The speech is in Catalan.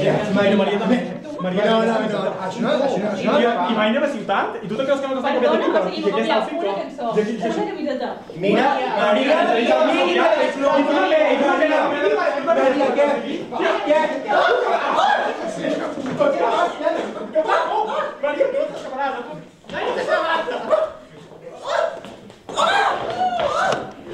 Maria també. Maria, no, això no. I mai anem a ciutat? I tu te creus que no t'està copiant de pico? I què estàs fent? Mira, Maria,